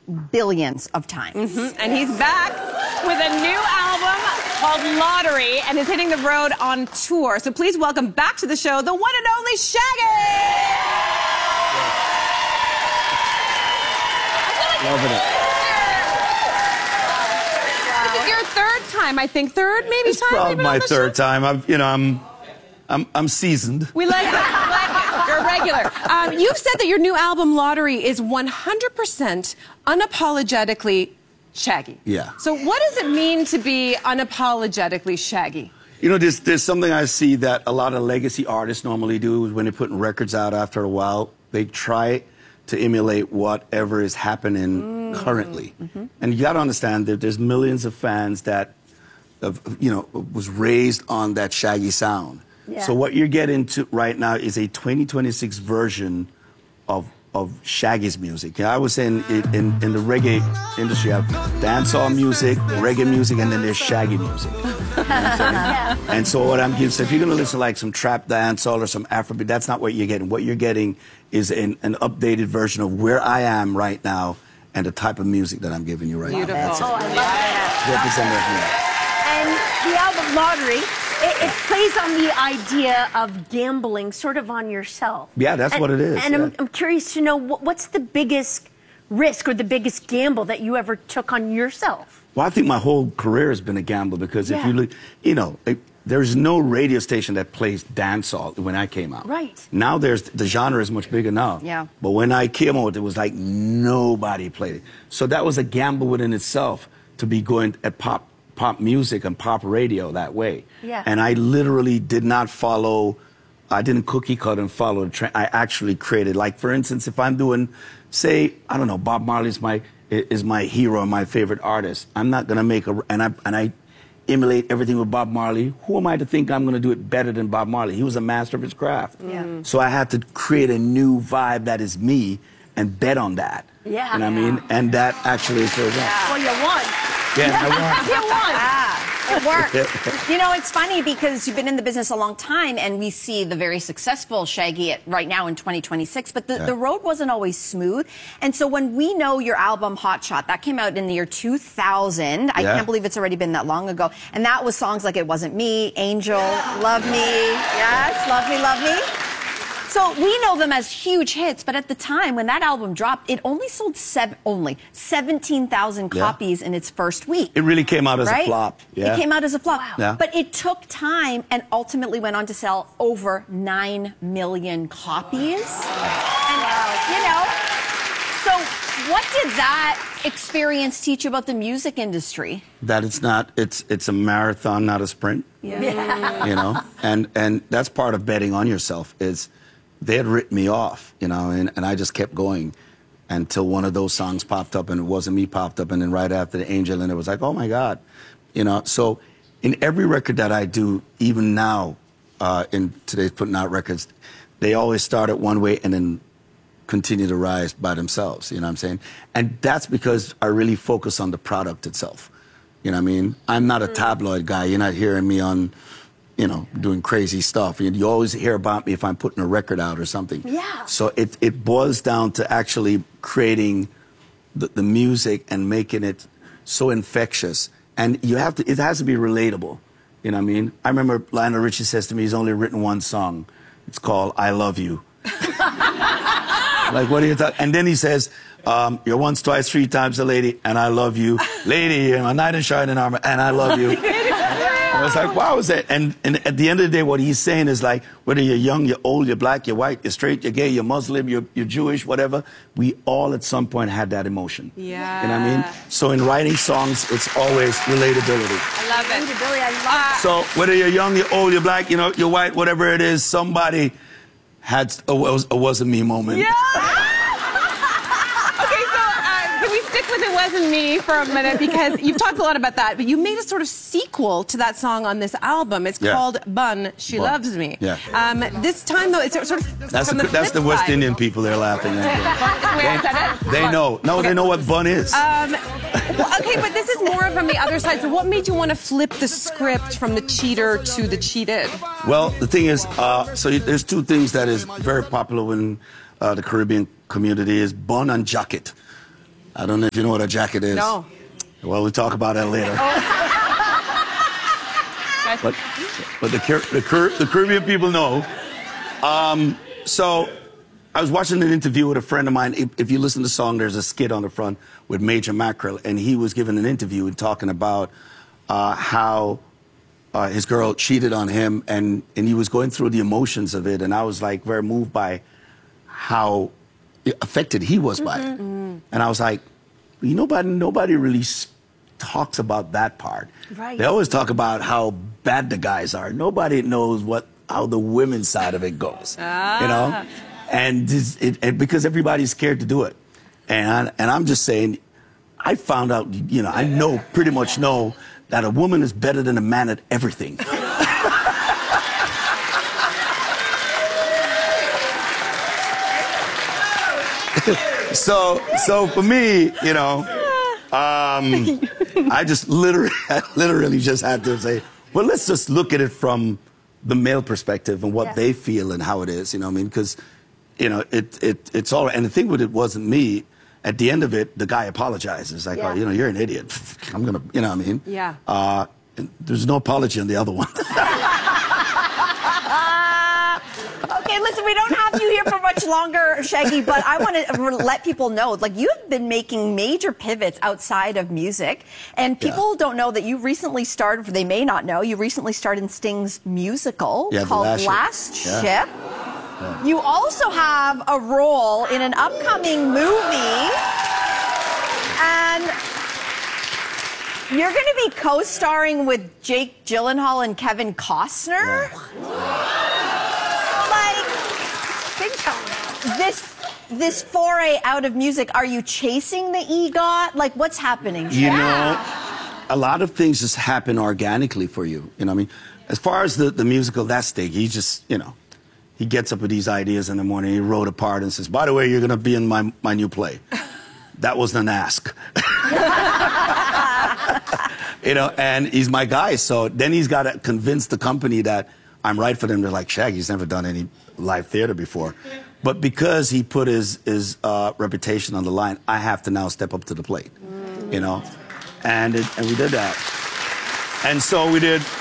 billions of times. And he's back with a new album called Lottery and is hitting the road on tour. So please welcome back to the show the one and only Shaggy! Loving it. This is your third time, I think. Third, maybe It's time? probably maybe my on the third show? time. I'm seasoned. We like that. We like it. You're a regular. You've said that your new album, Lottery, is 100% unapologetically Shaggy. Yeah. So what does it mean to be unapologetically Shaggy? You know, there's something I see that a lot of legacy artists normally do when they're putting records out after a while. They try to emulate whatever is happening currently. And you got to understand that there's millions of fans that, was raised on that Shaggy sound. Yeah. So what you're getting to right now is a 2026 version of Shaggy's music. I was saying in the reggae industry, you have dancehall music, reggae music, and then there's Shaggy music. You know what I'm saying? And so what I'm giving, so if you're going to listen to like some trap dancehall or some Afrobeat, that's not what you're getting. What you're getting is an updated version of where I am right now and the type of music that I'm giving you right now. Beautiful. Oh, I love that. Representative. And the album Lottery, it plays on the idea of gambling sort of on yourself. Yeah, that's what it is. And yeah. I'm curious to know, what's the biggest risk or the biggest gamble that you ever took on yourself? Well, I think my whole career has been a gamble because if you look, there's no radio station that plays dancehall when I came out. Right. Now the genre is much bigger now. Yeah. But when I came out, it was like nobody played it. So that was a gamble within itself to be going at pop music and pop radio that way. Yeah. And I literally did not follow, I didn't cookie cut and follow the trend. I actually created, like for instance, if I'm doing, say, I don't know, Bob Marley is my hero and my favorite artist. I'm not gonna make and I emulate everything with Bob Marley. Who am I to think I'm gonna do it better than Bob Marley? He was a master of his craft. Yeah. So I had to create a new vibe that is me and bet on that. Yeah. You know what I mean? And that actually shows up. Well, you won. Yeah, I won. You won. It worked. You know, it's funny because you've been in the business a long time and we see the very successful Shaggy right now in 2026, but the road wasn't always smooth. And so when we know your album Hot Shot, that came out in the year 2000. I can't believe it's already been that long ago. And that was songs like It Wasn't Me, Angel, Love Me, yes, Love Me, Love Me. So we know them as huge hits, but at the time when that album dropped, it only sold 17,000 copies in its first week. It really came out as a flop. Yeah. It came out as a flop. Wow. Yeah. But it took time and ultimately went on to sell over 9 million copies. And, so what did that experience teach you about the music industry? That it's a marathon, not a sprint. Yeah. And that's part of betting on yourself is they had written me off, and I just kept going until one of those songs popped up and It Wasn't Me popped up, and then right after the Angel, and it was like, oh my God, So in every record that I do, even now, in today's putting out records, they always start at one way and then continue to rise by themselves, you know what I'm saying? And that's because I really focus on the product itself. You know what I mean? I'm not a tabloid guy. You're not hearing me on, doing crazy stuff. You always hear about me if I'm putting a record out or something. Yeah. So it boils down to actually creating the music and making it so infectious. And it has to be relatable. You know what I mean? I remember Lionel Richie says to me, he's only written one song. It's called I Love You. Like, what are you talking? And then he says, you're once, twice, three times a lady, and I love you. Lady, you're my knight in shining armor, and I love you. I was like, wow, is that? And at the end of the day, what he's saying is like, whether you're young, you're old, you're black, you're white, you're straight, you're gay, you're Muslim, you're Jewish, whatever, we all at some point had that emotion. Yeah. You know what I mean? So in writing songs, it's always relatability. I love it. Relatability, I love it. So whether you're young, you're old, you're black, you're white, whatever it is, somebody had a wasn't me moment. Yeah! Okay, so can we stick with It Wasn't Me for a minute, because you've talked a lot about that, but you made a sort of sequel to that song on this album. It's called Bun, She Loves Me. Yeah. This time, though, it's sort of That's from the flip West side. Indian people. They're laughing. They know. No, they know what bun is. Okay, but this is more from the other side. So what made you want to flip the script from the cheater to the cheated? Well, the thing is, so there's two things that is very popular in the Caribbean community is bun and jacket. I don't know if you know what a jacket is. No. Well, we'll talk about that later. But the Caribbean people know. So I was watching an interview with a friend of mine. If you listen to the song, there's a skit on the front with Major Mackerel, and he was giving an interview and talking about how his girl cheated on him, and he was going through the emotions of it, and I was like very moved by how affected he was by it. And I was like, nobody really talks about that part. Right. They always talk about how bad the guys are. Nobody knows how the women's side of it goes. You know, and because everybody's scared to do it. And I'm just saying, I found out, I pretty much know that a woman is better than a man at everything. So for me, I just literally just had to say, well, let's just look at it from the male perspective and what they feel and how it is, because, it's all right. And the thing with it wasn't me. At the end of it, the guy apologizes. Like, oh, you're an idiot. I'm going to, Yeah. There's no apology on the other one. Okay, listen, we don't have you here for much longer, Shaggy, but I want to let people know, you've been making major pivots outside of music, and people don't know that you recently started, they may not know, you recently starred in Sting's musical called Last Ship. Yeah. You also have a role in an upcoming movie, and you're going to be co-starring with Jake Gyllenhaal and Kevin Costner. This foray out of music, are you chasing the EGOT? What's happening? A lot of things just happen organically for you. As far as the musical, that Sting, he just, he gets up with these ideas in the morning. He wrote a part and says, by the way, you're going to be in my new play. That wasn't an ask. And he's my guy. So then he's got to convince the company that I'm right for them. They're like, Shaggy's never done any live theater before. But because he put his reputation on the line, I have to now step up to the plate, and we did that. And so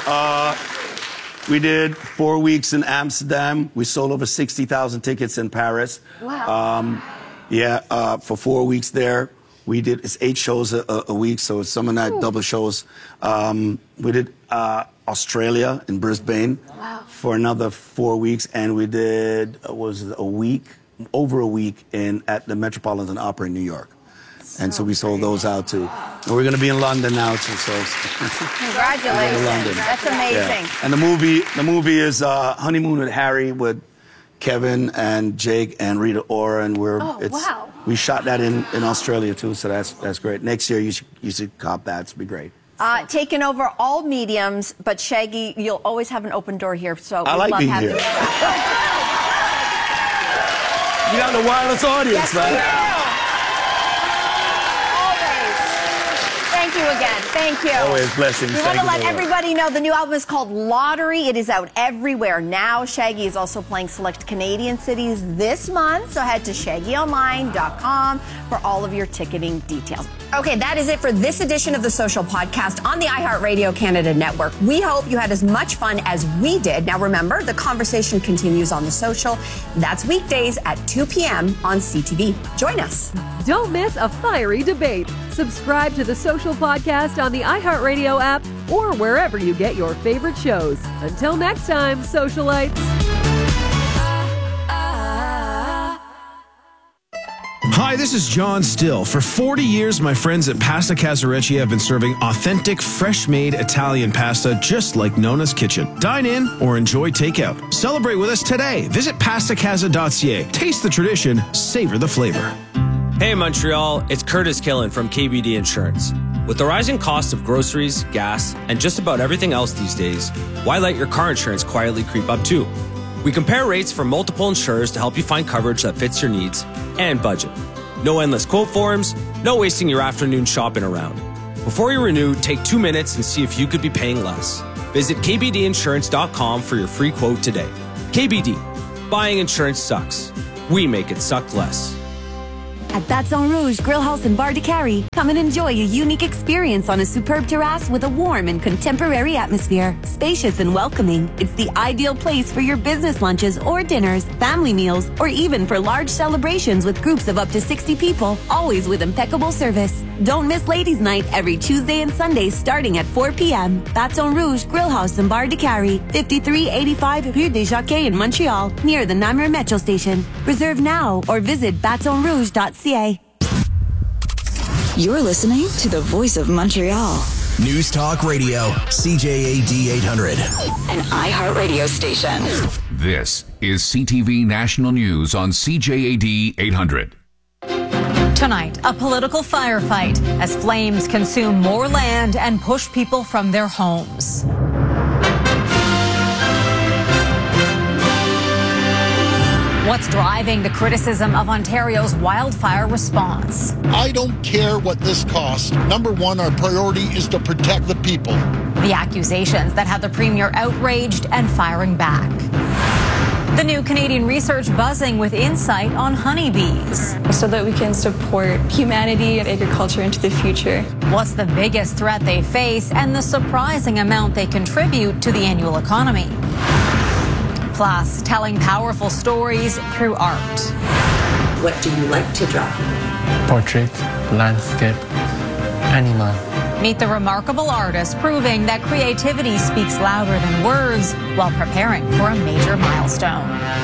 we did 4 weeks in Amsterdam. We sold over 60,000 tickets in Paris. Wow. For 4 weeks there. It's 8 shows a week, so some of that double shows. We did Australia in Brisbane for another 4 weeks, and we did over a week at the Metropolitan Opera in New York. And so we sold those out too. And we're going to be in London now too. So congratulations! London. That's amazing. Yeah. And the movie is Honeymoon with Harry with Kevin and Jake and Rita Ora, and we shot that in Australia too. So that's great. Next year you should cop that. It'll be great. Taking over all mediums, but Shaggy, you'll always have an open door here. So I like being here. You got the wireless audience, man. Thank you again. Thank you. Always blessings. We want to let everybody know the new album is called Lottery. It is out everywhere now. Shaggy is also playing select Canadian cities this month, so head to shaggyonline.com for all of your ticketing details. Okay, that is it for this edition of The Social Podcast on the iHeartRadio Canada Network. We hope you had as much fun as we did. Now remember, the conversation continues on The Social. That's weekdays at 2 p.m. on CTV. Join us. Don't miss a fiery debate. Subscribe to The Social Podcast on the iHeartRadio app or wherever you get your favorite shows. Until next time, socialites. Hi, this is John Still. For 40 years, my friends at Pasta Casarecci have been serving authentic, fresh-made Italian pasta just like Nona's Kitchen. Dine in or enjoy takeout. Celebrate with us today. Visit pastacasa.ca. Taste the tradition, savor the flavor. Hey Montreal, it's Curtis Killen from KBD Insurance. With the rising cost of groceries, gas, and just about everything else these days, why let your car insurance quietly creep up too? We compare rates from multiple insurers to help you find coverage that fits your needs and budget. No endless quote forms, no wasting your afternoon shopping around. Before you renew, take 2 minutes and see if you could be paying less. Visit kbdinsurance.com for your free quote today. KBD, buying insurance sucks. We make it suck less. At Baton Rouge Grill House and Bar de Carrie, come and enjoy a unique experience on a superb terrace with a warm and contemporary atmosphere. Spacious and welcoming, it's the ideal place for your business lunches or dinners, family meals, or even for large celebrations with groups of up to 60 people, always with impeccable service. Don't miss Ladies' Night every Tuesday and Sunday starting at 4 p.m. Baton Rouge Grill House and Bar de Carrie, 5385 Rue des Jockeys in Montreal, near the Namur Metro Station. Reserve now or visit batonrouge.ca. You're listening to the Voice of Montreal. News Talk Radio, CJAD 800. An iHeartRadio station. This is CTV National News on CJAD 800. Tonight, a political firefight as flames consume more land and push people from their homes. What's driving the criticism of Ontario's wildfire response? I don't care what this costs. Number one, our priority is to protect the people. The accusations that have the Premier outraged and firing back. The new Canadian research buzzing with insight on honeybees. So that we can support humanity and agriculture into the future. What's the biggest threat they face and the surprising amount they contribute to the annual economy? Plus, telling powerful stories through art. What do you like to draw? Portrait, landscape, animal. Meet the remarkable artist proving that creativity speaks louder than words while preparing for a major milestone.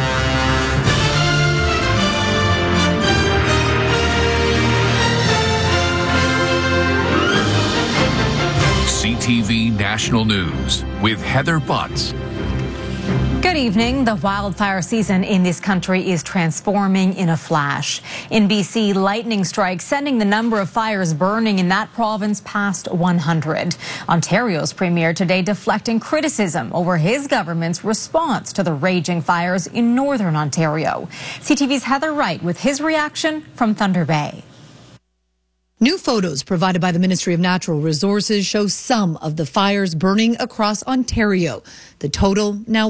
CTV National News with Heather Butts. Good evening. The wildfire season in this country is transforming in a flash. In BC, lightning strikes sending the number of fires burning in that province past 100. Ontario's premier today deflecting criticism over his government's response to the raging fires in northern Ontario. CTV's Heather Wright with his reaction from Thunder Bay. New photos provided by the Ministry of Natural Resources show some of the fires burning across Ontario. The total now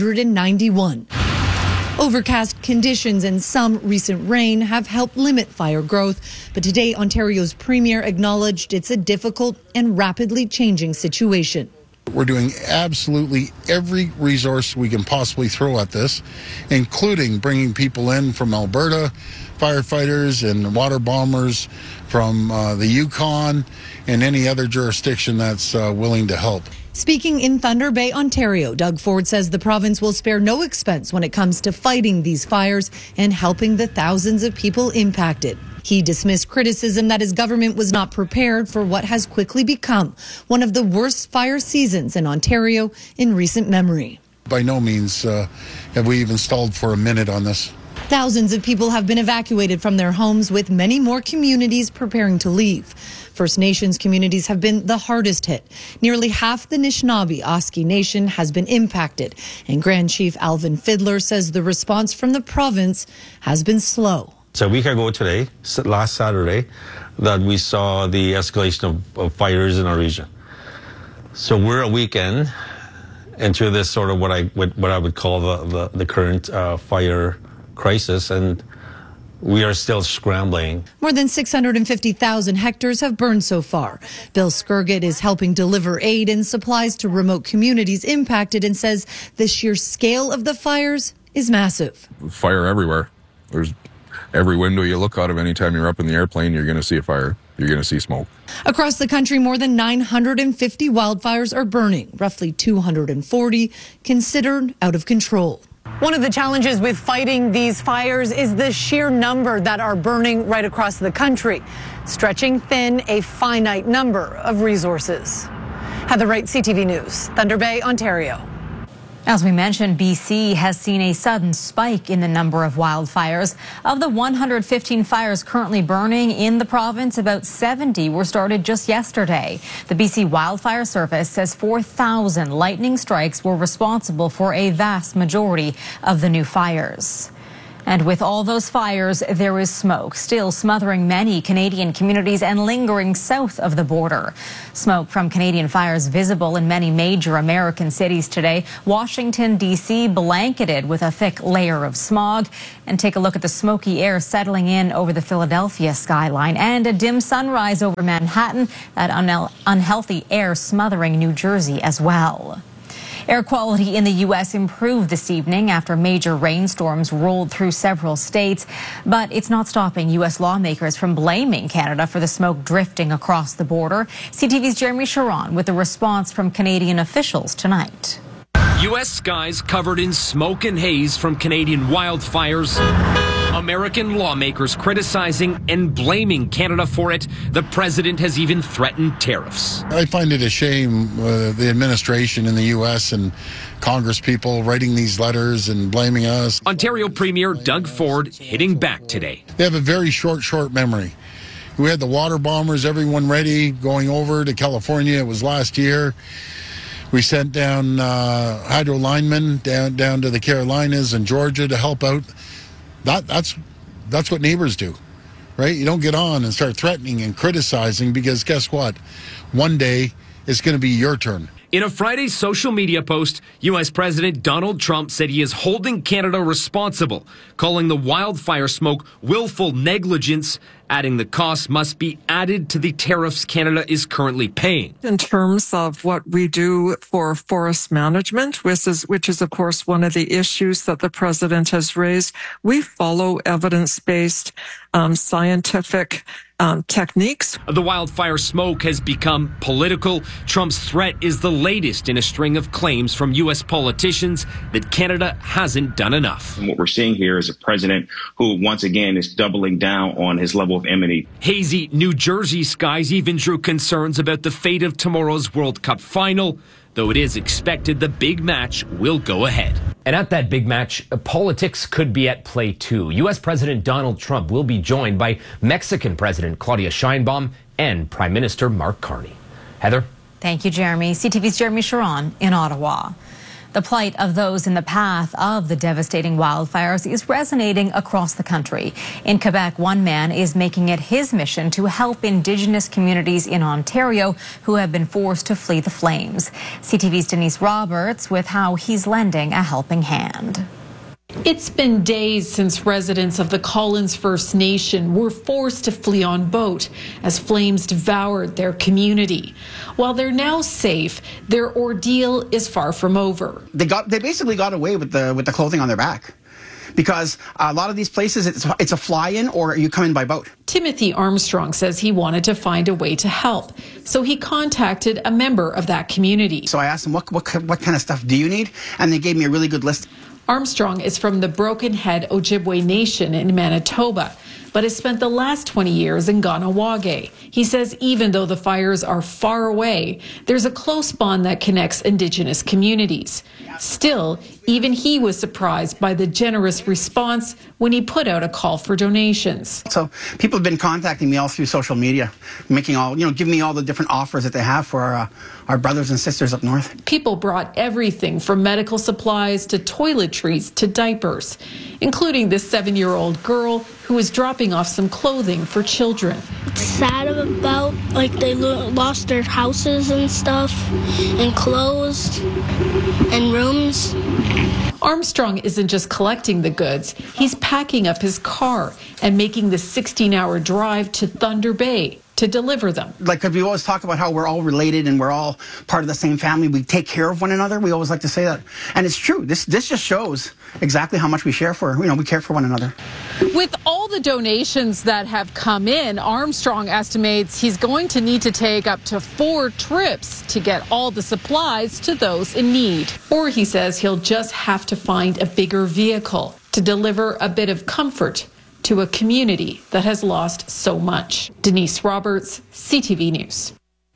191. Overcast conditions and some recent rain have helped limit fire growth, but today Ontario's premier acknowledged it's a difficult and rapidly changing situation. We're doing absolutely every resource we can possibly throw at this, including bringing people in from Alberta, firefighters and water bombers from the Yukon and any other jurisdiction that's willing to help. Speaking in Thunder Bay, Ontario, Doug Ford says the province will spare no expense when it comes to fighting these fires and helping the thousands of people impacted. He dismissed criticism that his government was not prepared for what has quickly become one of the worst fire seasons in Ontario in recent memory. By no means have we even stalled for a minute on this. Thousands of people have been evacuated from their homes, with many more communities preparing to leave. First Nations communities have been the hardest hit. Nearly half the Anishinaabe Oski Nation has been impacted, and Grand Chief Alvin Fiddler says the response from the province has been slow. It's a week ago today, last Saturday, that we saw the escalation of fires in our region. So we're a weekend into this sort of what I would call the current fire crisis, and we are still scrambling. More than 650,000 hectares have burned so far. Bill Skirgit is helping deliver aid and supplies to remote communities impacted and says the sheer scale of the fires is massive. Fire everywhere. There's every window you look out of, anytime you're up in the airplane, you're going to see a fire. You're going to see smoke. Across the country, more than 950 wildfires are burning, roughly 240 considered out of control. One of the challenges with fighting these fires is the sheer number that are burning right across the country, stretching thin a finite number of resources. Heather Wright, CTV News, Thunder Bay, Ontario. As we mentioned, BC has seen a sudden spike in the number of wildfires. Of the 115 fires currently burning in the province, about 70 were started just yesterday. The BC Wildfire Service says 4,000 lightning strikes were responsible for a vast majority of the new fires. And with all those fires, there is smoke still smothering many Canadian communities and lingering south of the border. Smoke from Canadian fires visible in many major American cities today. Washington, D.C. blanketed with a thick layer of smog. And take a look at the smoky air settling in over the Philadelphia skyline and a dim sunrise over Manhattan. That unhealthy air smothering New Jersey as well. Air quality in the U.S. improved this evening after major rainstorms rolled through several states, but it's not stopping U.S. lawmakers from blaming Canada for the smoke drifting across the border. CTV's Jeremy Sharon with the response from Canadian officials tonight. U.S. skies covered in smoke and haze from Canadian wildfires. American lawmakers criticizing and blaming Canada for it. The president has even threatened tariffs. I find it a shame the administration in the U.S. and Congress people writing these letters and blaming us. Ontario Premier Doug Ford hitting back today. They have a very short memory. We had the water bombers, everyone ready, going over to California. It was last year. We sent down hydro linemen down to the Carolinas and Georgia to help out. That's what neighbors do, right? You don't get on and start threatening and criticizing because guess what? One day it's going to be your turn. In a Friday social media post, U.S. President Donald Trump said he is holding Canada responsible, calling the wildfire smoke willful negligence, adding the cost must be added to the tariffs Canada is currently paying. In terms of what we do for forest management, which is of course one of the issues that the president has raised, we follow evidence-based scientific techniques. The wildfire smoke has become political. Trump's threat is the latest in a string of claims from U.S. politicians that Canada hasn't done enough. And what we're seeing here is a president who, once again, is doubling down on his level of enmity. Hazy New Jersey skies even drew concerns about the fate of tomorrow's World Cup final, though it is expected the big match will go ahead. And at that big match, politics could be at play too. U.S. President Donald Trump will be joined by Mexican President Claudia Sheinbaum and Prime Minister Mark Carney. Heather? Thank you, Jeremy. CTV's Jeremy Sharon in Ottawa. The plight of those in the path of the devastating wildfires is resonating across the country. In Quebec, one man is making it his mission to help Indigenous communities in Ontario who have been forced to flee the flames. CTV's Denise Roberts with how he's lending a helping hand. It's been days since residents of the Collins First Nation were forced to flee on boat as flames devoured their community. While they're now safe, their ordeal is far from over. They basically got away with the clothing on their back, because a lot of these places it's a fly-in or you come in by boat. Timothy Armstrong says he wanted to find a way to help, so he contacted a member of that community. So I asked him, what kind of stuff do you need? And they gave me a really good list. Armstrong is from the Broken Head Ojibwe Nation in Manitoba, but has spent the last 20 years in Ganawage. He says even though the fires are far away, there's a close bond that connects Indigenous communities. Still, even he was surprised by the generous response when he put out a call for donations. So people have been contacting me all through social media, giving me all the different offers that they have for our brothers and sisters up north. People brought everything from medical supplies to toiletries to diapers, including this 7-year-old girl who was dropping off some clothing for children. It's sad about, they lost their houses and stuff, and clothes, and rooms. Armstrong isn't just collecting the goods, he's packing up his car and making the 16-hour drive to Thunder Bay to deliver them. We always talk about how we're all related and we're all part of the same family. We take care of one another. We always like to say that. And it's true. This just shows exactly how much we share we care for one another. With all the donations that have come in, Armstrong estimates he's going to need to take up to 4 trips to get all the supplies to those in need. Or he says he'll just have to find a bigger vehicle to deliver a bit of comfort to a community that has lost so much. Denise Roberts, CTV News.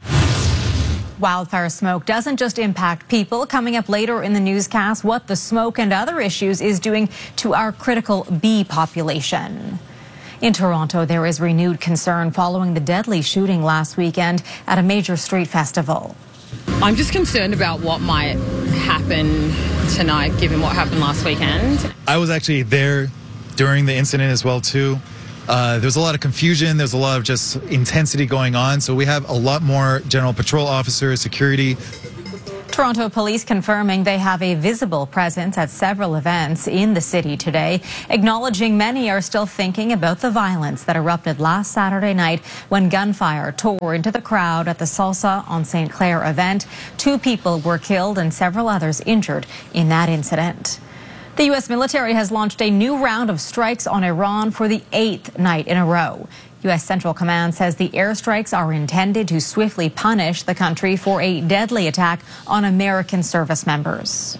Wildfire smoke doesn't just impact people. Coming up later in the newscast, what the smoke and other issues is doing to our critical bee population. In Toronto, there is renewed concern following the deadly shooting last weekend at a major street festival. I'm just concerned about what might happen tonight, given what happened last weekend. I was actually there during the incident as well, too. There was a lot of confusion. There's a lot of just intensity going on. So we have a lot more general patrol officers, security. Toronto police confirming they have a visible presence at several events in the city today, acknowledging many are still thinking about the violence that erupted last Saturday night when gunfire tore into the crowd at the Salsa on St. Clair event. 2 people were killed and several others injured in that incident. The U.S. military has launched a new round of strikes on Iran for the 8th night in a row. U.S. Central Command says the airstrikes are intended to swiftly punish the country for a deadly attack on American service members.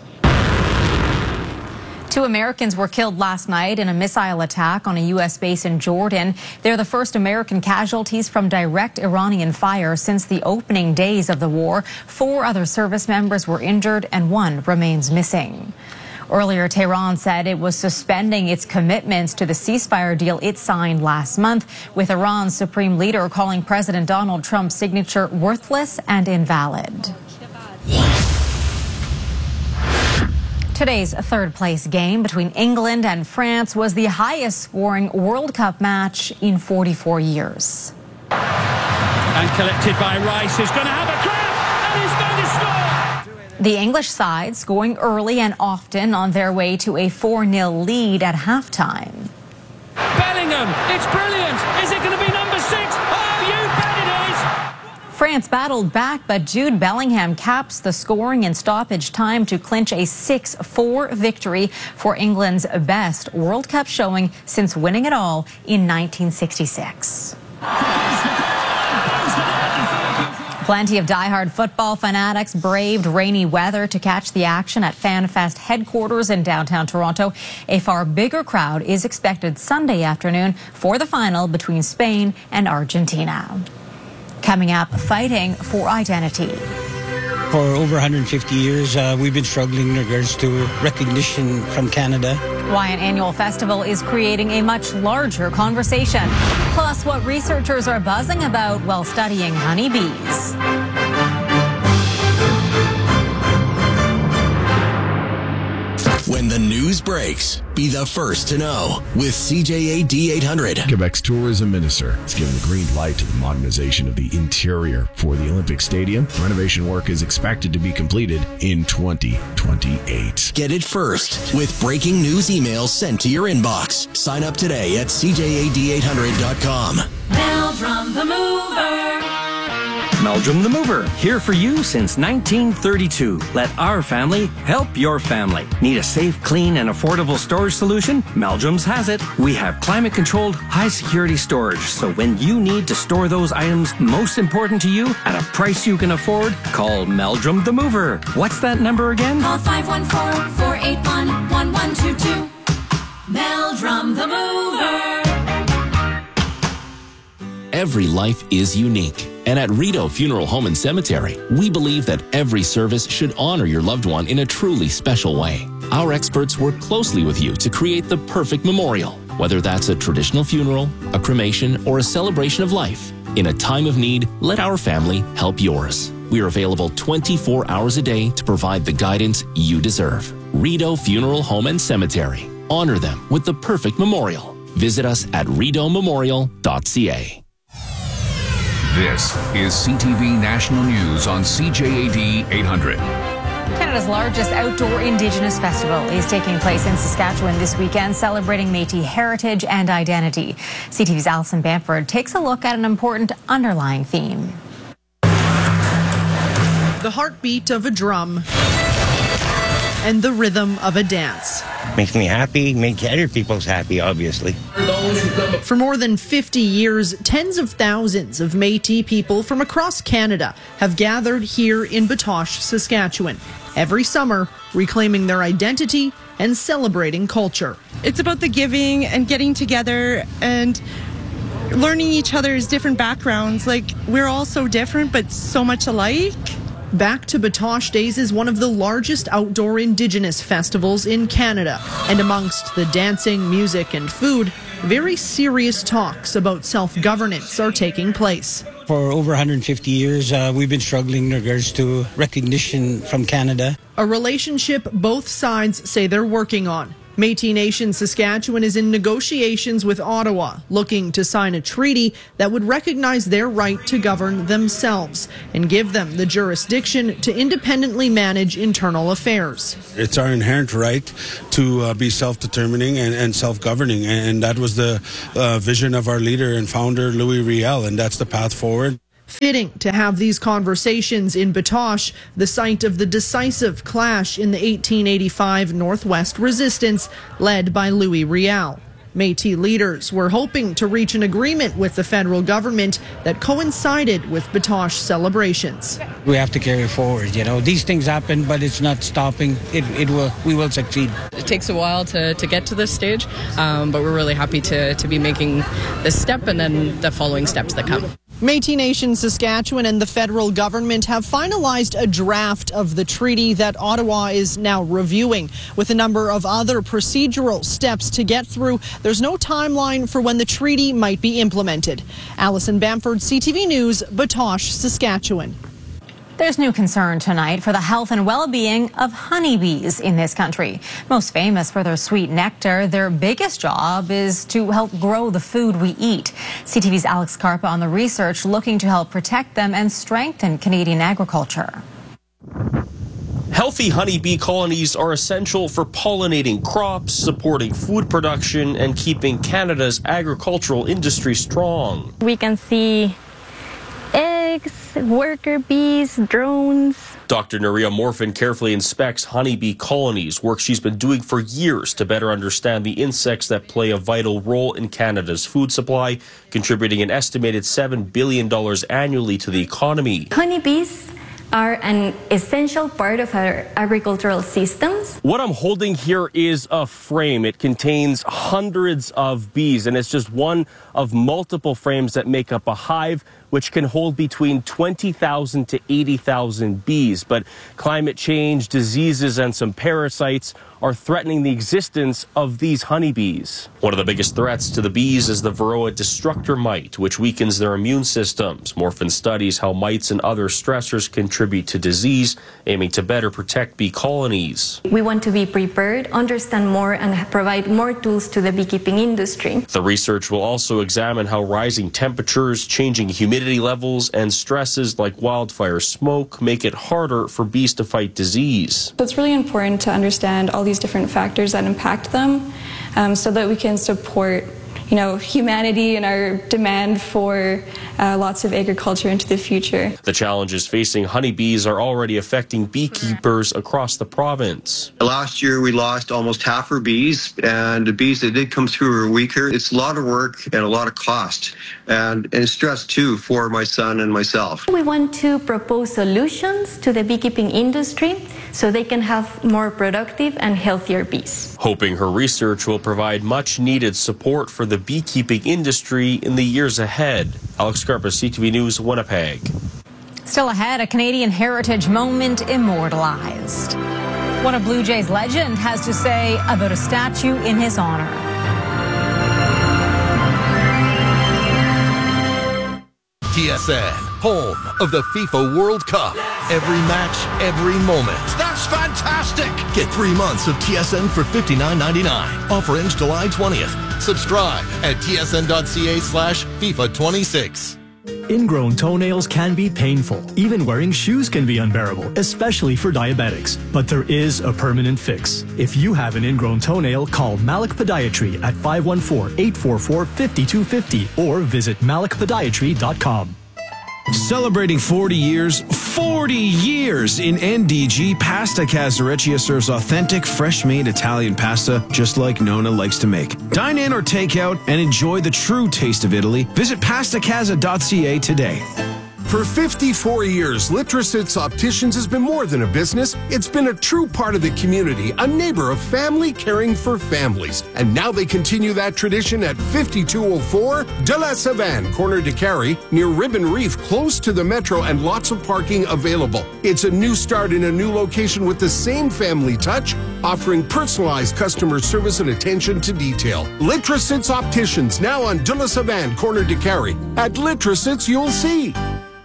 2 Americans were killed last night in a missile attack on a U.S. base in Jordan. They're the first American casualties from direct Iranian fire since the opening days of the war. 4 other service members were injured and 1 remains missing. Earlier, Tehran said it was suspending its commitments to the ceasefire deal it signed last month, with Iran's supreme leader calling President Donald Trump's signature worthless and invalid. Today's third-place game between England and France was the highest-scoring World Cup match in 44 years. And collected by Rice, who's going to have a trap, and he's going to score! The English side scoring early and often on their way to a 4-0 lead at halftime. Bellingham, it's brilliant! Is it going to be number 6? Oh, you bet it is! France battled back, but Jude Bellingham caps the scoring in stoppage time to clinch a 6-4 victory for England's best World Cup showing since winning it all in 1966. Plenty of diehard football fanatics braved rainy weather to catch the action at FanFest headquarters in downtown Toronto. A far bigger crowd is expected Sunday afternoon for the final between Spain and Argentina. Coming up, fighting for identity. For over 150 years, we've been struggling in regards to recognition from Canada. Why an annual festival is creating a much larger conversation. Plus, what researchers are buzzing about while studying honeybees. When the news breaks, be the first to know with CJAD 800. Quebec's tourism minister has given the green light to the modernization of the interior for the Olympic Stadium. Renovation work is expected to be completed in 2028. Get it first with breaking news emails sent to your inbox. Sign up today at CJAD800.com. Meldrum the Mover. Meldrum the Mover, here for you since 1932. Let our family help your family. Need a safe, clean, and affordable storage solution? Meldrum's has it. We have climate-controlled, high-security storage, so when you need to store those items most important to you at a price you can afford, call Meldrum the Mover. What's that number again? Call 514-481-1122. Meldrum the Mover. Every life is unique. And at Rideau Funeral Home and Cemetery, we believe that every service should honor your loved one in a truly special way. Our experts work closely with you to create the perfect memorial, whether that's a traditional funeral, a cremation, or a celebration of life. In a time of need, let our family help yours. We are available 24 hours a day to provide the guidance you deserve. Rideau Funeral Home and Cemetery. Honor them with the perfect memorial. Visit us at rideaumemorial.ca. This is CTV National News on CJAD 800. Canada's largest outdoor Indigenous festival is taking place in Saskatchewan this weekend, celebrating Métis heritage and identity. CTV's Alison Bamford takes a look at an important underlying theme. The heartbeat of a drum and the rhythm of a dance. Makes me happy, makes other people's happy, obviously. For more than 50 years, tens of thousands of Métis people from across Canada have gathered here in Batoche, Saskatchewan, every summer reclaiming their identity and celebrating culture. It's about the giving and getting together and learning each other's different backgrounds. Like, we're all so different, but so much alike. Back to Batoche Days is one of the largest outdoor Indigenous festivals in Canada. And amongst the dancing, music, and food, very serious talks about self-governance are taking place. For over 150 years, we've been struggling in regards to recognition from Canada. A relationship both sides say they're working on. Métis Nation Saskatchewan is in negotiations with Ottawa, looking to sign a treaty that would recognize their right to govern themselves and give them the jurisdiction to independently manage internal affairs. It's our inherent right to be self-determining and self-governing, and that was the vision of our leader and founder, Louis Riel, and that's the path forward. Fitting to have these conversations in Batoche, the site of the decisive clash in the 1885 Northwest Resistance led by Louis Riel. Métis leaders were hoping to reach an agreement with the federal government that coincided with Batoche celebrations. We have to carry forward. These things happen, but it's not stopping. We will succeed. It takes a while to get to this stage, but we're really happy to be making this step and then the following steps that come. Métis Nation Saskatchewan and the federal government have finalized a draft of the treaty that Ottawa is now reviewing, with a number of other procedural steps to get through. There's no timeline for when the treaty might be implemented. Alison Bamford, CTV News, Batoche, Saskatchewan. There's new concern tonight for the health and well-being of honeybees in this country. Most famous for their sweet nectar, their biggest job is to help grow the food we eat. CTV's Alex Karpa on the research looking to help protect them and strengthen Canadian agriculture. Healthy honeybee colonies are essential for pollinating crops, supporting food production, and keeping Canada's agricultural industry strong. We can see eggs, worker bees, drones. Dr. Nuria Morfin carefully inspects honeybee colonies, work she's been doing for years to better understand the insects that play a vital role in Canada's food supply, contributing an estimated $7 billion annually to the economy. Honeybees are an essential part of our agricultural systems. What I'm holding here is a frame. It contains hundreds of bees, and it's just one of multiple frames that make up a hive, which can hold between 20,000 to 80,000 bees. But climate change, diseases, and some parasites are threatening the existence of these honeybees. One of the biggest threats to the bees is the Varroa destructor mite, which weakens their immune systems. Morfin studies how mites and other stressors contribute to disease, aiming to better protect bee colonies. We want to be prepared, understand more, and provide more tools to the beekeeping industry. The research will also examine how rising temperatures, changing humidity levels, and stresses like wildfire smoke make it harder for bees to fight disease. So it's really important to understand all these different factors that impact them so that we can support humanity and our demand for lots of agriculture into the future. The challenges facing honeybees are already affecting beekeepers across the province. Last year we lost almost half our bees, and the bees that did come through were weaker. It's a lot of work and a lot of cost, and stress too for my son and myself. We want to propose solutions to the beekeeping industry so they can have more productive and healthier bees. Hoping her research will provide much needed support for the beekeeping industry in the years ahead. Alex Karpa, CTV News, Winnipeg. Still ahead, a Canadian heritage moment immortalized. What a Blue Jays legend has to say about a statue in his honor. TSN, home of the FIFA World Cup. Every match, every moment. That's fantastic! Get 3 months of TSN for $59.99. Offer ends July 20th. Subscribe at tsn.ca/FIFA26. Ingrown toenails can be painful. Even wearing shoes can be unbearable, especially for diabetics. But there is a permanent fix. If you have an ingrown toenail, call Malik Podiatry at 514-844-5250 or visit malikpodiatry.com. Celebrating 40 years in NDG, Pasta Casareccia serves authentic, fresh-made Italian pasta just like Nona likes to make. Dine in or take out and enjoy the true taste of Italy. Visit pastacasa.ca today. For 54 years, Litrosits Opticians has been more than a business. It's been a true part of the community, a neighbor of family caring for families. And now they continue that tradition at 5204 De La Savane, corner de Carey, near Ribbon Reef, close to the metro and lots of parking available. It's a new start in a new location with the same family touch, offering personalized customer service and attention to detail. Litrosits Opticians, now on De La Savane, corner de Carey. At Litrosits, you'll see.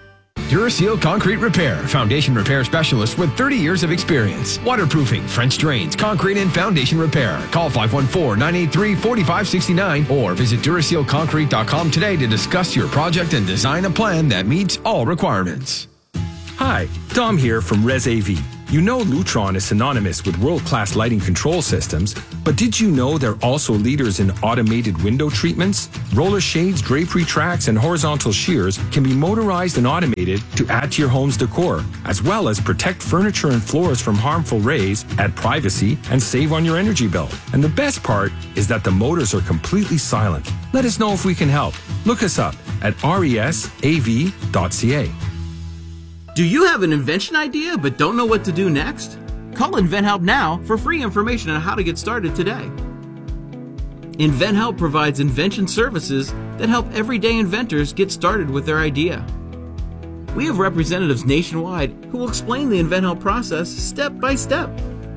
Duraseal Concrete Repair, foundation repair specialist with 30 years of experience. Waterproofing, French drains, concrete and foundation repair. Call 514-983-4569 or visit DurasealConcrete.com today to discuss your project and design a plan that meets all requirements. Hi, Dom here from Res AV. You know Lutron is synonymous with world-class lighting control systems, but did you know they're also leaders in automated window treatments? Roller shades, drapery tracks, and horizontal shears can be motorized and automated to add to your home's decor, as well as protect furniture and floors from harmful rays, add privacy, and save on your energy bill. And the best part is that the motors are completely silent. Let us know if we can help. Look us up at resav.ca. Do you have an invention idea but don't know what to do next? Call InventHelp now for free information on how to get started today. InventHelp provides invention services that help everyday inventors get started with their idea. We have representatives nationwide who will explain the InventHelp process step by step.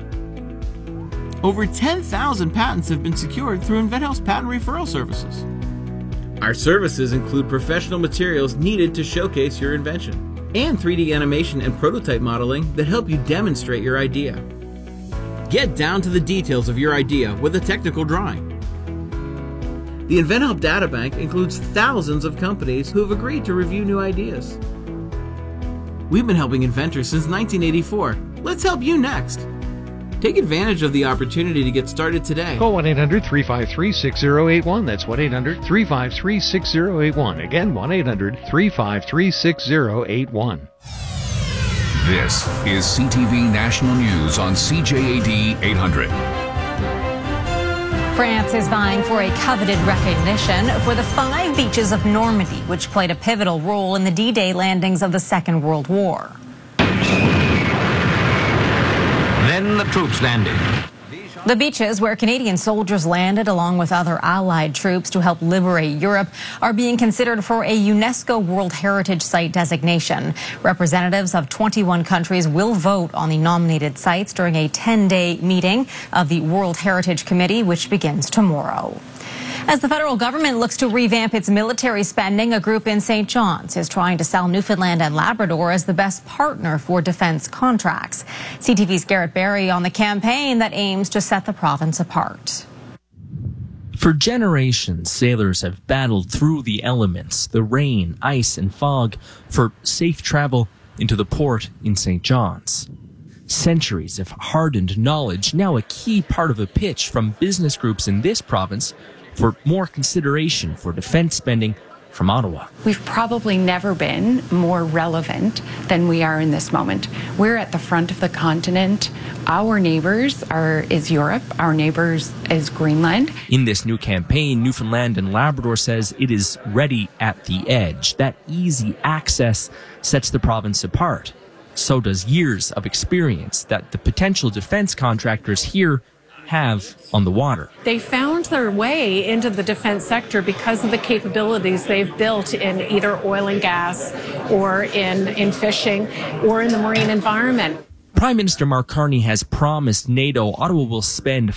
Over 10,000 patents have been secured through InventHelp's patent referral services. Our services include professional materials needed to showcase your invention, and 3D animation and prototype modeling that help you demonstrate your idea. Get down to the details of your idea with a technical drawing. The InventHelp Databank includes thousands of companies who have agreed to review new ideas. We've been helping inventors since 1984. Let's help you next. Take advantage of the opportunity to get started today. Call 1-800-353-6081. That's 1-800-353-6081. Again, 1-800-353-6081. This is CTV National News on CJAD 800. France is vying for a coveted recognition for the 5 beaches of Normandy, which played a pivotal role in the D-Day landings of the Second World War. Then the troops landed. The beaches where Canadian soldiers landed along with other Allied troops to help liberate Europe are being considered for a UNESCO World Heritage Site designation. Representatives of 21 countries will vote on the nominated sites during a 10-day meeting of the World Heritage Committee, which begins tomorrow. As the federal government looks to revamp its military spending, a group in St. John's is trying to sell Newfoundland and Labrador as the best partner for defense contracts. CTV's Garrett Berry on the campaign that aims to set the province apart. For generations, sailors have battled through the elements, the rain, ice, and fog, for safe travel into the port in St. John's. Centuries of hardened knowledge, now a key part of a pitch from business groups in this province for more consideration for defense spending from Ottawa. We've probably never been more relevant than we are in this moment. We're at the front of the continent. Our neighbors is Europe. Our neighbors is Greenland. In this new campaign, Newfoundland and Labrador says it is ready at the edge. That easy access sets the province apart. So does years of experience that the potential defense contractors here have on the water. They found their way into the defense sector because of the capabilities they've built in either oil and gas or in fishing or in the marine environment. Prime Minister Mark Carney has promised NATO Ottawa will spend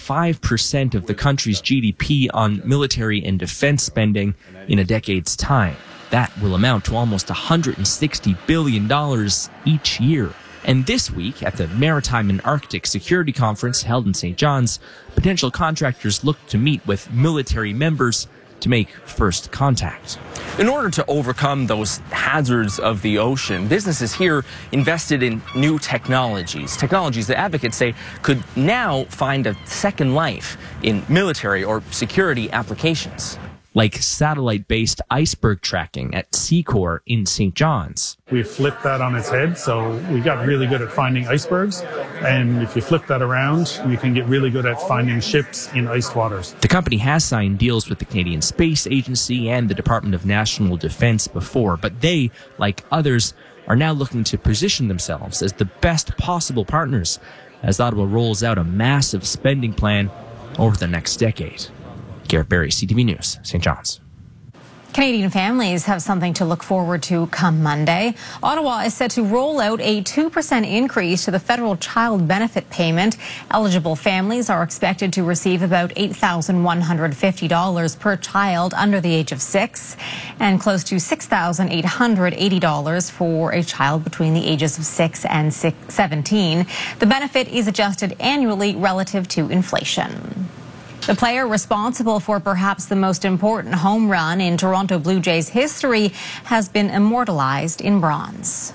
5% of the country's GDP on military and defense spending in a decade's time. That will amount to almost $160 billion each year. And this week, at the Maritime and Arctic Security Conference held in St. John's, potential contractors look to meet with military members to make first contact. In order to overcome those hazards of the ocean, businesses here invested in new technologies that advocates say could now find a second life in military or security applications. Like satellite-based iceberg tracking at Seacor in St. John's. We flipped that on its head, so we got really good at finding icebergs, and if you flip that around, you can get really good at finding ships in iced waters. The company has signed deals with the Canadian Space Agency and the Department of National Defence before, but they, like others, are now looking to position themselves as the best possible partners as Ottawa rolls out a massive spending plan over the next decade. Garrett Berry, CTV News, St. John's. Canadian families have something to look forward to come Monday. Ottawa is set to roll out a 2% increase to the federal child benefit payment. Eligible families are expected to receive about $8,150 per child under the age of 6 and close to $6,880 for a child between the ages of 6 and 17. The benefit is adjusted annually relative to inflation. The player responsible for perhaps the most important home run in Toronto Blue Jays history has been immortalized in bronze.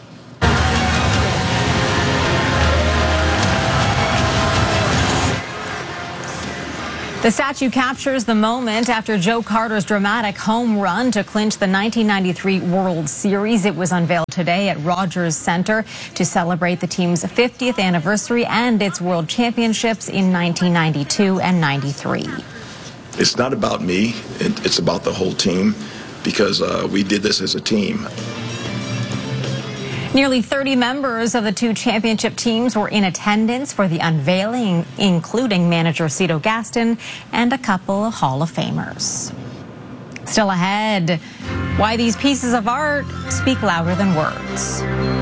The statue captures the moment after Joe Carter's dramatic home run to clinch the 1993 World Series. It was unveiled today at Rogers Centre to celebrate the team's 50th anniversary and its World Championships in 1992 and 93. It's not about me, it's about the whole team, because we did this as a team. Nearly 30 members of the two championship teams were in attendance for the unveiling, including manager Cito Gaston and a couple of Hall of Famers. Still ahead, why these pieces of art speak louder than words.